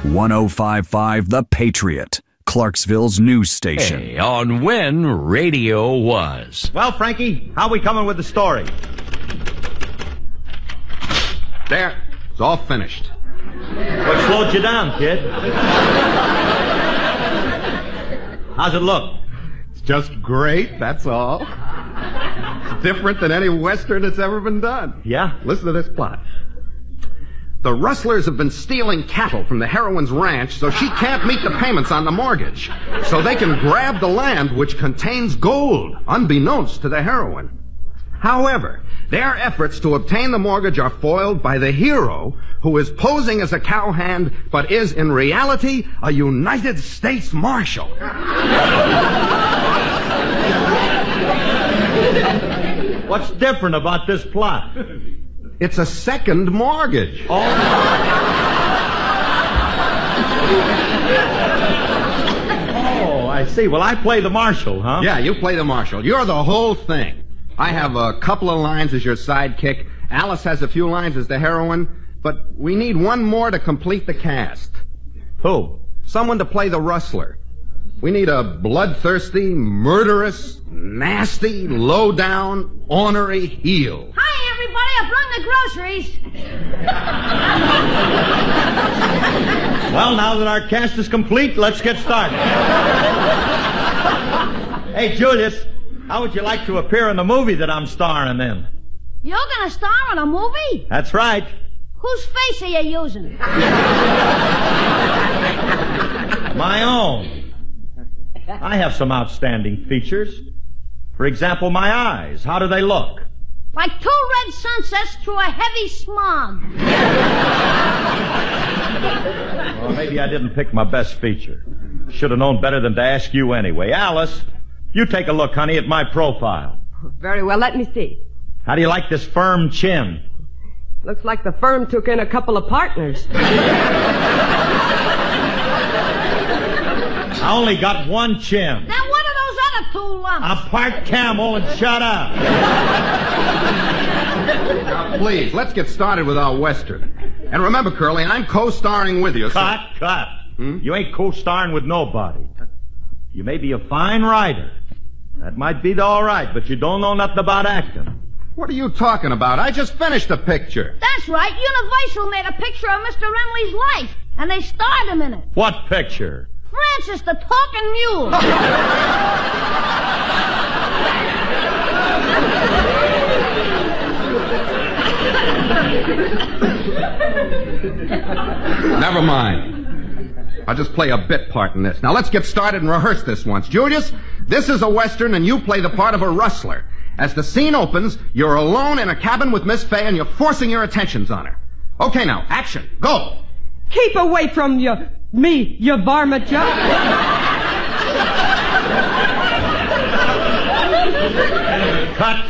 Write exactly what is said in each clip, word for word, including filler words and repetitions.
one oh five point five The Patriot, Clarksville's news station. Hey, on when radio was. Well, Frankie, how we coming with the story? There. It's all finished. What slowed you down, kid? How's it look? It's just great, that's all. It's different than any Western that's ever been done. Yeah? Listen to this plot. The rustlers have been stealing cattle from the heroine's ranch, so she can't meet the payments on the mortgage. So they can grab the land, which contains gold, unbeknownst to the heroine. However, their efforts to obtain the mortgage are foiled by the hero, who is posing as a cowhand, but is in reality a United States Marshal. What's different about this plot? It's a second mortgage. Oh. Oh, I see. Well, I play the marshal, huh? Yeah, you play the marshal. You're the whole thing. I have a couple of lines as your sidekick. Alice has a few lines as the heroine. But we need one more to complete the cast. Who? Someone to play the rustler. We need a bloodthirsty, murderous, nasty, low-down, ornery heel. Hi, everybody. I brought the groceries. Well, now that our cast is complete, let's get started. Hey, Julius, how would you like to appear in the movie that I'm starring in? You're gonna star in a movie? That's right. Whose face are you using? My own. I have some outstanding features. For example, my eyes. How do they look? Like two red sunsets through a heavy smog. Well, maybe I didn't pick my best feature. Should have known better than to ask you anyway. Alice, you take a look, honey, at my profile. Very well, let me see. How do you like this firm chin? Looks like the firm took in a couple of partners. I only got one chin. Now what are those other two lumps? I'm part camel and shut up. Now, please, let's get started with our Western. And remember, Curly, I'm co-starring with you. So... Cut, cut. Hmm? You ain't co-starring with nobody. You may be a fine writer. That might be all right, but you don't know nothing about acting. What are you talking about? I just finished a picture. That's right. Universal made a picture of Mister Remley's life, and they starred him in it. What picture? Francis the Talking Mule. Never mind. I'll just play a bit part in this. Now let's get started and rehearse this once. Julius, this is a Western and you play the part of a rustler. As the scene opens, you're alone in a cabin with Miss Fay and you're forcing your attentions on her. Okay now, action. Go. Keep away from your, me, you varmint, you. Cut.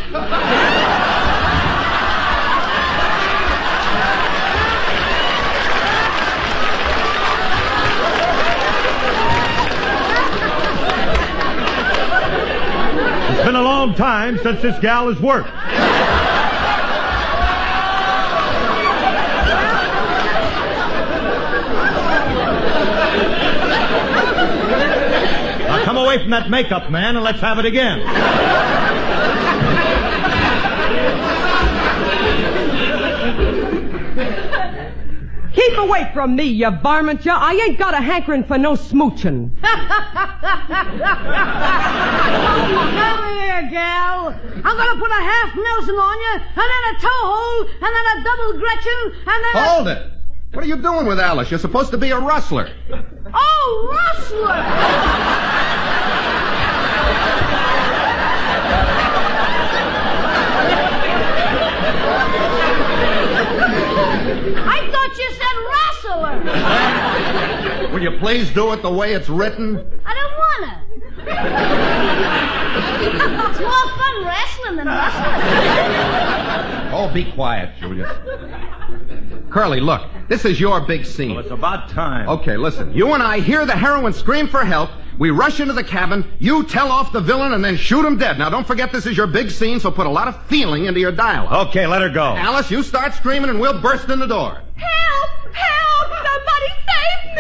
It's been a long time since this gal has worked. Now come away from that makeup, man, and let's have it again. Keep away from me, you varmint, you. I ain't got a hankering for no smooching. Come here, gal. I'm gonna put a half Nelson on you, and then a toe hold, and then a double Gretchen, and then Hold it. What are you doing with Alice? You're supposed to be a rustler. a... Oh, rustler! I thought you said wrestler. Will you please do it the way it's written? I don't wanna. It's more fun wrestling than wrestling. Oh, be quiet, Julius. Curly, look, this is your big scene. Well, it's about time. Okay, listen. You and I hear the heroine scream for help. We rush into the cabin. You tell off the villain and then shoot him dead. Now, don't forget this is your big scene, so put a lot of feeling into your dialogue. Okay, let her go. Alice, you start screaming and we'll burst in the door. Help! Help! Somebody save me!